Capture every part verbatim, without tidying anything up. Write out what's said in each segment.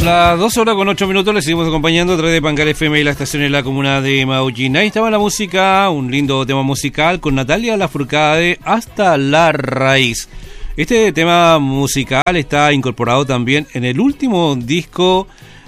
Las dos horas con ocho minutos les seguimos acompañando a través de Pangal F M y la estación en la comuna de Maullín. Ahí estaba la música, un lindo tema musical con Natalia Lafourcade, Hasta la Raíz. Este tema musical está incorporado también en el último disco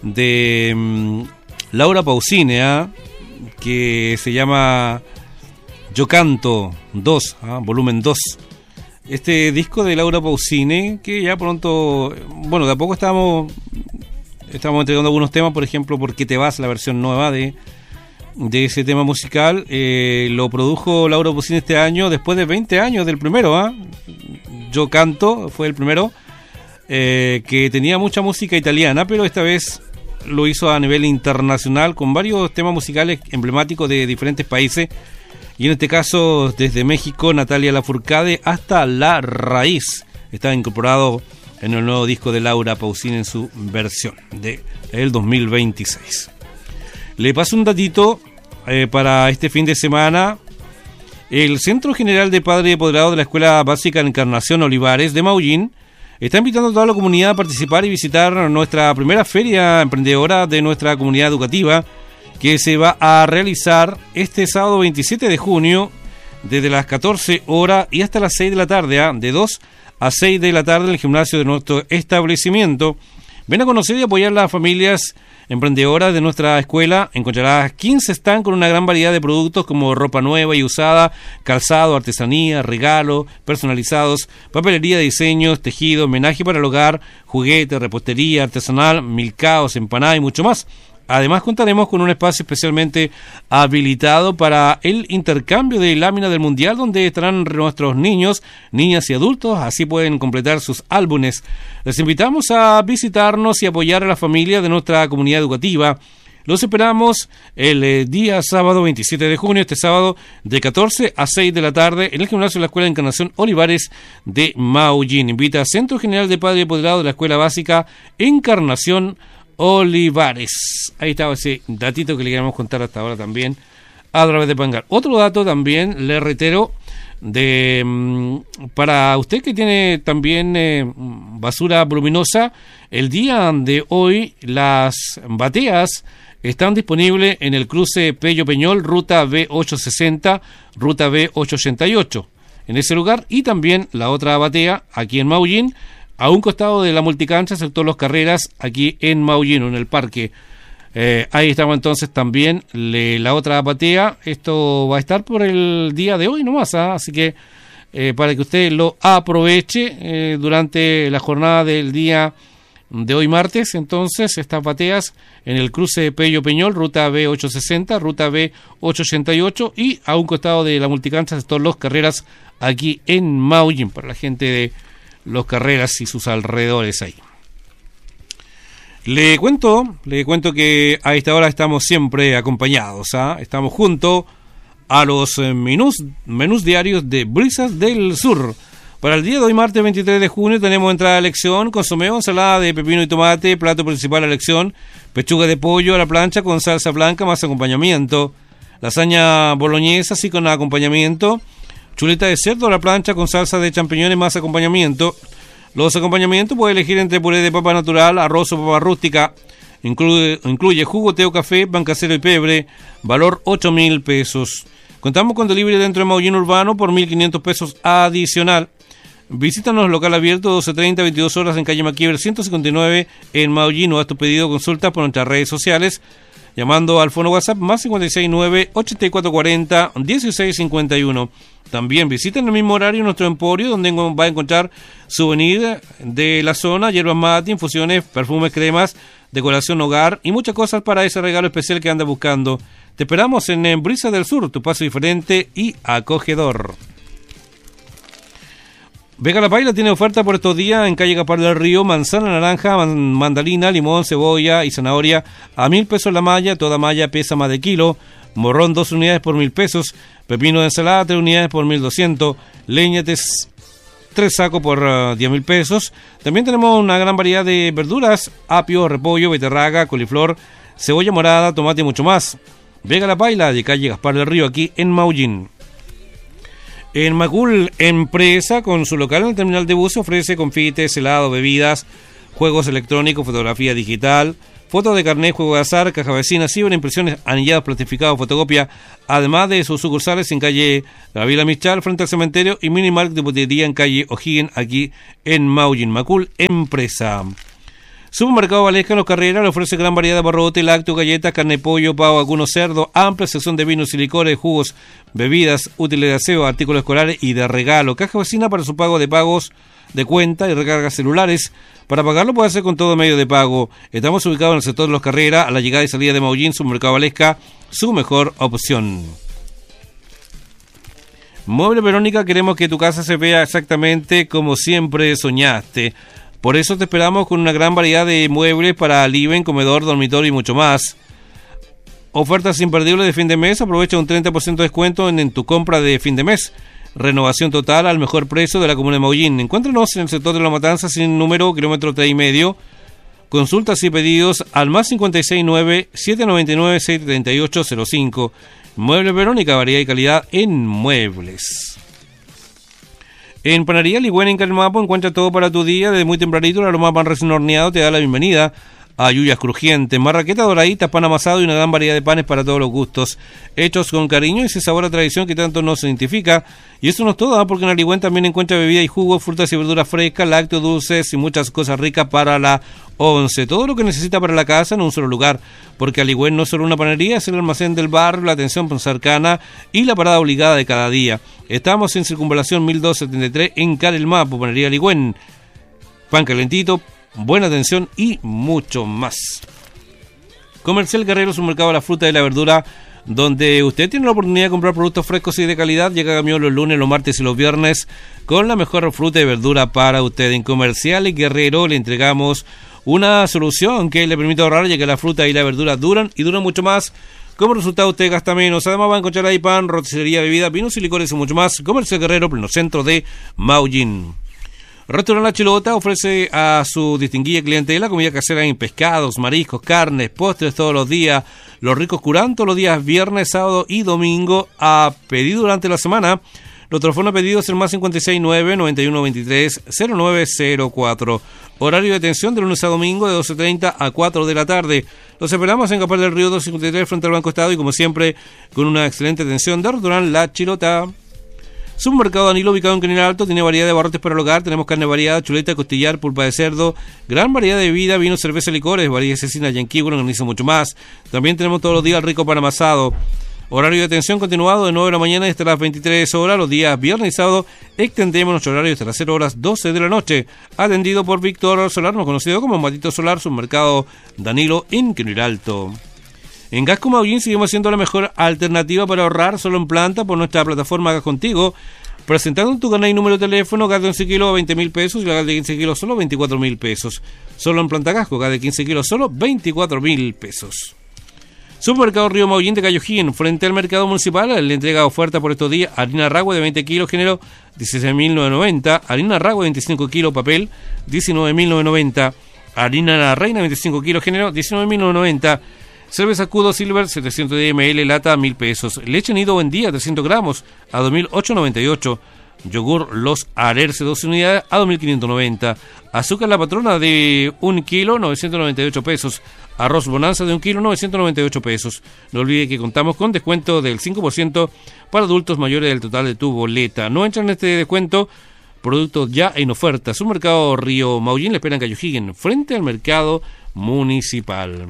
de um, Laura Pausini, ¿eh? que se llama Yo Canto dos, ¿eh? volumen dos. Este disco de Laura Pausini, que ya pronto, bueno, de a poco estamos... Estamos entregando algunos temas, por ejemplo, ¿Por qué te vas?, la versión nueva de, de ese tema musical. Eh, lo produjo Laura Pausini este año, después de veinte años del primero. ¿eh? Yo Canto fue el primero, eh, que tenía mucha música italiana, pero esta vez lo hizo a nivel internacional con varios temas musicales emblemáticos de diferentes países. Y en este caso, desde México, Natalia Lafourcade, Hasta la Raíz. Está incorporado en el nuevo disco de Laura Pausini en su versión de el dos mil veintiséis. Le paso un datito eh, para este fin de semana. El Centro General de Padre y Apoderado de la Escuela Básica Encarnación Olivares de Maullín está invitando a toda la comunidad a participar y visitar nuestra primera feria emprendedora de nuestra comunidad educativa, que se va a realizar este sábado veintisiete de junio desde las catorce horas y hasta las seis de la tarde, ¿eh? de dos a seis de la tarde en el gimnasio de nuestro establecimiento. Ven a conocer y apoyar las familias emprendedoras de nuestra escuela. Encontrarás quince stands con una gran variedad de productos como ropa nueva y usada, calzado, artesanía, regalo, personalizados, papelería, diseños, tejido, homenaje para el hogar, juguetes, repostería artesanal, milcaos, empanadas y mucho más. Además contaremos con un espacio especialmente habilitado para el intercambio de láminas del Mundial, donde estarán nuestros niños, niñas y adultos, así pueden completar sus álbumes. Les invitamos a visitarnos y apoyar a la familia de nuestra comunidad educativa. Los esperamos el eh, día sábado veintisiete de junio, este sábado de catorce a seis de la tarde en el gimnasio de la Escuela de Encarnación Olivares de Maullín. Invita a Centro General de Padre y Apoderado de la Escuela Básica Encarnación Olivares. Ahí estaba ese datito que le queríamos contar hasta ahora también a través de Pangal. Otro dato también, le reitero, de para usted que tiene también eh, basura voluminosa, el día de hoy las bateas están disponibles en el cruce Pello Peñol, ruta B ochocientos sesenta, ruta B ochocientos ochenta y ocho, en ese lugar, y también la otra batea aquí en Maullín, a un costado de la multicancha, sector Los Carreras, aquí en Maullín, en el parque. Eh, ahí estamos entonces también le, la otra batea. Esto va a estar por el día de hoy nomás, ¿eh? Así que eh, para que usted lo aproveche eh, durante la jornada del día de hoy martes, entonces estas bateas en el cruce de Pello Peñol, ruta B ochocientos sesenta, ruta B ochocientos ochenta y ocho, y a un costado de la multicancha, sector Los Carreras, aquí en Maullín, para la gente de Los Carreras y sus alrededores ahí. Le cuento, le cuento que a esta hora estamos siempre acompañados, ¿eh? Estamos junto a los menús, menús diarios de Brisas del Sur. Para el día de hoy, martes veintitrés de junio, tenemos entrada a elección, consomé, ensalada de pepino y tomate, plato principal a elección, pechuga de pollo a la plancha con salsa blanca más acompañamiento, lasaña boloñesa así con acompañamiento, chuleta de cerdo a la plancha con salsa de champiñones más acompañamiento. Los acompañamientos puede elegir entre puré de papa natural, arroz o papa rústica. Incluye, incluye jugo, té o café, pan casero y pebre. Valor ocho mil pesos. Contamos con delivery dentro de Maullín Urbano por mil quinientos pesos adicional. Visítanos local abierto doce treinta, veintidós horas en calle Maquieber ciento cincuenta y nueve en Maullín, o haz tu pedido o consulta por nuestras redes sociales llamando al fono WhatsApp más cincuenta y seis nueve, ochenta y cuatro cuarenta, dieciséis cincuenta y uno. También visiten el mismo horario nuestro emporio, donde va a encontrar souvenir de la zona, hierbas mate, infusiones, perfumes, cremas, decoración hogar y muchas cosas para ese regalo especial que anda buscando. Te esperamos en, en Brisa del Sur, tu paso diferente y acogedor. Vega La Paila tiene oferta por estos días en calle Capar del Río: manzana, naranja, man, mandalina, limón, cebolla y zanahoria a mil pesos la malla, toda malla pesa más de kilo. Morrón dos unidades por mil pesos, pepino de ensalada tres unidades por mil doscientos, leña tres, tres sacos por uh, diez mil pesos. También tenemos una gran variedad de verduras: apio, repollo, beterraga, coliflor, cebolla morada, tomate y mucho más. Vega La Paila, de calle Gaspar del Río, aquí en Maullín. En Macul Empresa, con su local en el terminal de buses, ofrece confites, helados, bebidas, juegos electrónicos, fotografía digital, fotos de carnet, juego de azar, caja vecina, ciber, impresiones, anillados, plastificados, fotocopia, además de sus sucursales en calle Gabriela Michal, frente al cementerio, y Minimarket de botellería en calle O'Higgins, aquí en Maullín. Macul Empresa. Supermercado Valesca en Los Carreras le ofrece gran variedad de barrotes, lácteos, galletas, carne de pollo, pavo, vacuno, cerdo, amplia sección de vinos y licores, jugos, bebidas, útiles de aseo, artículos escolares y de regalo. Caja vecina para su pago de pagos de cuenta y recargas celulares. Para pagarlo puede hacer con todo medio de pago. Estamos ubicados en el sector de Los Carreras, a la llegada y salida de Maullín. Supermercado Valesca, su mejor opción. Mueble Verónica, queremos que tu casa se vea exactamente como siempre soñaste. Por eso te esperamos con una gran variedad de muebles para living, comedor, dormitorio y mucho más. Ofertas imperdibles de fin de mes. Aprovecha un treinta por ciento de descuento en, en tu compra de fin de mes. Renovación total al mejor precio de la comuna de Maullín. Encuéntranos en el sector de La Matanza, sin número, kilómetro tres y medio. Consultas y pedidos al más cinco seis nueve, siete nueve nueve, seis tres ocho cero cinco. Muebles Verónica, variedad y calidad en muebles. En Panadería Ligüen en Calmapo encuentra todo para tu día. Desde muy tempranito, el aroma pan recién horneado te da la bienvenida a yuyas crujientes, marraqueta doradita, pan amasado y una gran variedad de panes para todos los gustos, hechos con cariño y ese sabor a tradición que tanto nos identifica. Y eso no es todo, ¿eh? Porque en Aligüen también encuentra bebida y jugo, frutas y verduras frescas, lácteos, dulces y muchas cosas ricas para la once. Todo lo que necesita para la casa en un solo lugar, porque Aligüen no es solo una panadería, es el almacén del barrio, la atención cercana y la parada obligada de cada día. Estamos en Circunvalación mil doscientos setenta y tres en Carelmapo, Panadería Aligüen. Pan calentito, buena atención y mucho más. Comercial Guerrero, su mercado de la fruta y la verdura, donde usted tiene la oportunidad de comprar productos frescos y de calidad. Llega camión los lunes, los martes y los viernes con la mejor fruta y verdura para usted. En Comercial Guerrero le entregamos una solución que le permite ahorrar, ya que la fruta y la verdura duran y duran mucho más. Como resultado usted gasta menos. Además va a encontrar ahí pan, roticería, bebida, vinos y licores y mucho más. Comercial Guerrero, pleno centro de Maullín. Restaurante La Chilota ofrece a su distinguida clientela comida casera en pescados, mariscos, carnes, postres todos los días, los ricos curantos los días viernes, sábado y domingo, a pedido durante la semana. Los teléfonos pedidos en el más cinco seis nueve, nueve uno dos tres, cero nueve cero cuatro. Horario de atención de lunes a domingo de doce treinta a cuatro de la tarde. Los esperamos en Capar del Río doscientos cincuenta y tres frente al Banco Estado y como siempre con una excelente atención de Restaurante La Chilota. Supermercado Danilo, ubicado en Canil Alto, tiene variedad de barrotes para el hogar. Tenemos carne variada, chuleta, costillar, pulpa de cerdo, gran variedad de bebida, vino, cerveza, licores, variedad asesina, yanqui, bueno, organiza mucho más. También tenemos todos los días rico pan amasado. Horario de atención continuado de nueve de la mañana hasta las veintitrés horas. Los días viernes y sábado extendemos nuestro horario hasta las cero horas doce de la noche. Atendido por Víctor Solar, más conocido como Matito Solar, Supermercado Danilo en Canil Alto. En Gasco Maullín seguimos siendo la mejor alternativa para ahorrar solo en planta por nuestra plataforma Gas Contigo. Presentando tu carnet y número de teléfono, gas de once kilos a veinte mil pesos y la gas de quince kilos solo veinticuatro mil pesos. Solo en planta Gasco, gas de quince kilos solo veinticuatro mil pesos. Supermercado Río Maullín de Cayo O'Higgins, frente al mercado municipal, le entrega oferta por estos días: harina ragua de veinte kilos, género dieciséis mil novecientos noventa, harina ragua de veinticinco kilos, papel diecinueve mil novecientos noventa, harina La Reina de veinticinco kilos, género diecinueve mil novecientos noventa. Cerveza Cudo Silver setecientos mililitros, lata mil pesos. Leche Nido Buen Día trescientos gramos a dos mil ochocientos noventa y ocho. Yogur Los Arerce doce unidades a dos mil quinientos noventa. Azúcar La Patrona de un kilo novecientos noventa y ocho pesos. Arroz Bonanza de un kilo novecientos noventa y ocho pesos. No olvide que contamos con descuento del cinco por ciento para adultos mayores del total de tu boleta. No entran en este descuento productos ya en oferta. Supermercado Río Maullín le esperan Cayo O'Higgins, frente al mercado municipal.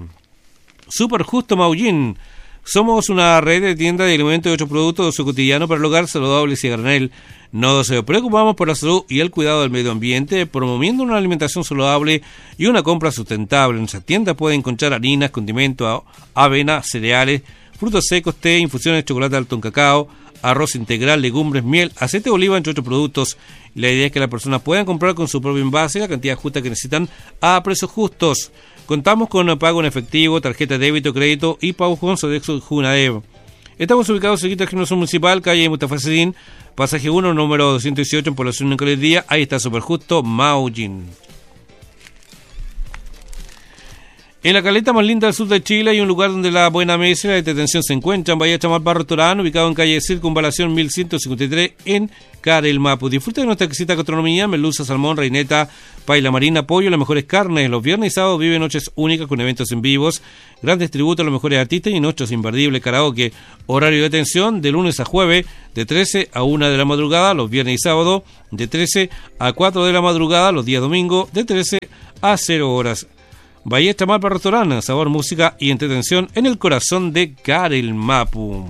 Super Justo Maullín. Somos una red de tiendas de alimentos y otros productos de uso cotidiano para el hogar, saludables y a granel. Nos preocupamos por la salud y el cuidado del medio ambiente, promoviendo una alimentación saludable y una compra sustentable. En nuestras tiendas pueden encontrar harinas, condimentos, avena, cereales, frutos secos, té, infusiones, chocolate alto en cacao, arroz integral, legumbres, miel, aceite de oliva, entre otros productos. La idea es que las personas puedan comprar con su propio envase la cantidad justa que necesitan a precios justos. Contamos con pago en efectivo, tarjeta de débito, crédito y pago con Sodexo Junadev. Estamos ubicados en el Gimnasio Municipal, calle Mustafa Sedín, pasaje uno, número doscientos dieciocho, en población en Día. Ahí está Super Justo Maullín. En la caleta más linda del sur de Chile hay un lugar donde la buena mesa y la detención se encuentran. Bahía Chamalpa Restaurante, ubicado en calle Circunvalación mil ciento cincuenta y tres en Carelmapu. Disfruta de nuestra exquisita gastronomía, merluza, salmón, reineta, paila marina, pollo, las mejores carnes. Los viernes y sábados vive noches únicas con eventos en vivos, grandes tributos a los mejores artistas y noches imperdibles karaoke. Horario de atención de lunes a jueves de trece a una de la madrugada, los viernes y sábados de trece a cuatro de la madrugada, los días domingos de trece a cero horas. Bahía Chamalpa Restaurante, sabor, música y entretención en el corazón de Carelmapu.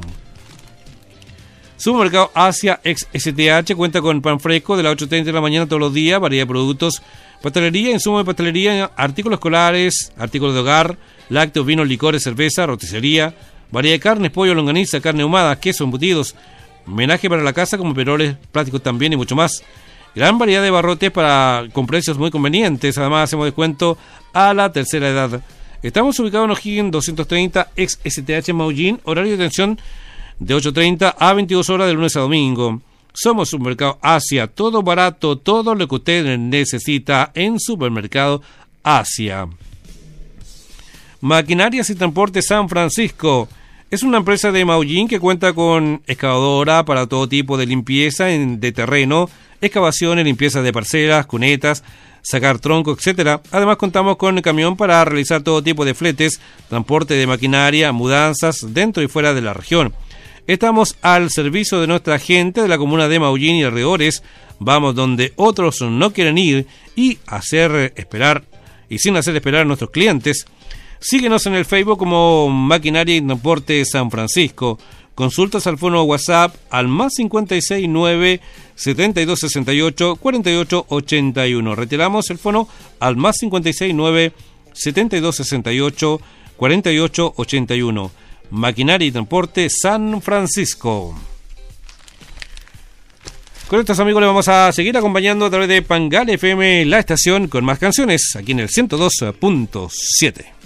Supermercado Asia ex S T H cuenta con pan fresco de las ocho treinta de la mañana todos los días, variedad de productos, pastelería, insumos de pastelería, artículos escolares, artículos de hogar, lácteos, vinos, licores, cerveza, roticería, variedad de carnes, pollo, longaniza, carne ahumada, queso, embutidos, menaje para la casa como peroles, plásticos también y mucho más. Gran variedad de barrotes para con precios muy convenientes. Además hacemos descuento a la tercera edad. Estamos ubicados en O'Higgins doscientos treinta ex S T H Maullín. Horario de atención de ocho treinta a veintidós horas de lunes a domingo. Somos Supermercado Asia. Todo barato, todo lo que usted necesita en Supermercado Asia. Maquinarias y Transporte San Francisco. Es una empresa de Maullín que cuenta con excavadora para todo tipo de limpieza en, de terreno, excavaciones, limpieza de parcelas, cunetas, sacar tronco, etcétera. Además contamos con el camión para realizar todo tipo de fletes, transporte de maquinaria, mudanzas dentro y fuera de la región. Estamos al servicio de nuestra gente de la comuna de Maullín y alrededores. Vamos donde otros no quieren ir y hacer esperar y sin hacer esperar a nuestros clientes. Síguenos en el Facebook como Maquinaria y Transporte San Francisco. Consultas al fono WhatsApp al más cincuenta y seis nueve, setenta y dos sesenta y ocho, cuarenta y ocho ochenta y uno. Retiramos el fono al más cincuenta y seis nueve, setenta y dos sesenta y ocho, cuarenta y ocho ochenta y uno. Maquinaria y Transporte San Francisco. Con estos amigos les vamos a seguir acompañando a través de Pangal F M, la estación con más canciones, aquí en el ciento dos punto siete.